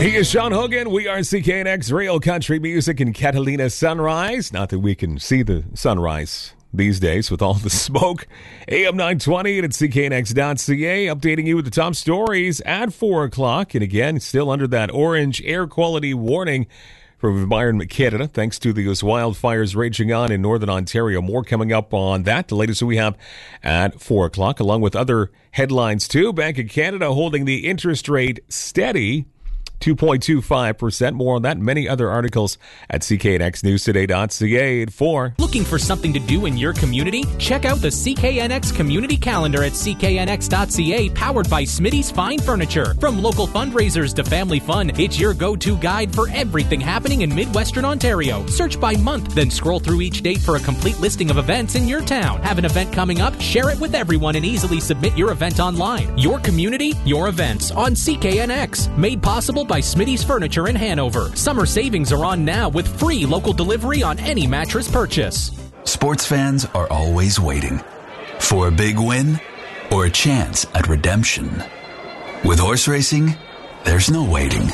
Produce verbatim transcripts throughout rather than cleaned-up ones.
He is Sean Hogan. We are C K N X Real Country Music in Catalina Sunrise. Not that we can see the sunrise these days with all the smoke. A M nine twenty and at C K N X dot C A, updating you with the top stories at four o'clock. And again, still under that orange air quality warning from Environment Canada, thanks to those wildfires raging on in Northern Ontario. More coming up on that. The latest we have at four o'clock, along with other headlines too. Bank of Canada holding the interest rate steady, two point two five percent. More on that and many other articles at C K N X News Today dot C A at four. Looking for something to do in your community? Check out the C K N X Community Calendar at C K N X dot C A, powered by Smitty's Fine Furniture. From local fundraisers to family fun, it's your go-to guide for everything happening in Midwestern Ontario. Search by month, then scroll through each date for a complete listing of events in your town. Have an event coming up? Share it with everyone and easily submit your event online. Your community, your events on C K N X. Made possible by Smitty's Furniture in Hanover. Summer savings are on now with free local delivery on any mattress purchase. Sports fans are always waiting for a big win or a chance at redemption. With horse racing, there's no waiting.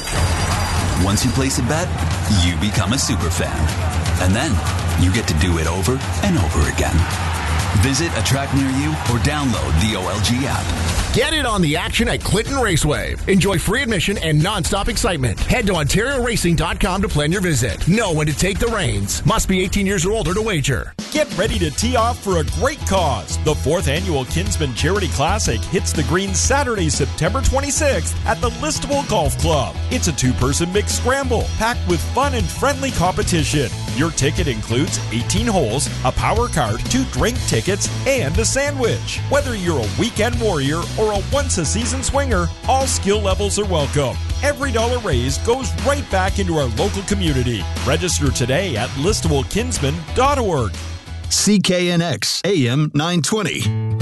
Once you place a bet, you become a super fan. And then you get to do it over and over again. Visit a track near you or download the O L G app. Get in on the action at Clinton Raceway. Enjoy free admission and non-stop excitement. Head to Ontario Racing dot com to plan your visit. Know when to take the reins. Must be eighteen years or older to wager. Get ready to tee off for a great cause. The fourth annual Kinsman Charity Classic hits the green Saturday, September twenty-sixth at the Listowel Golf Club. It's a two-person mixed scramble packed with fun and friendly competition. Your ticket includes eighteen holes, a power cart, two drink tickets, and a sandwich. Whether you're a weekend warrior or a once-a-season swinger, all skill levels are welcome. Every dollar raised goes right back into our local community. Register today at listowel kinsman dot org. C K N X A M nine twenty.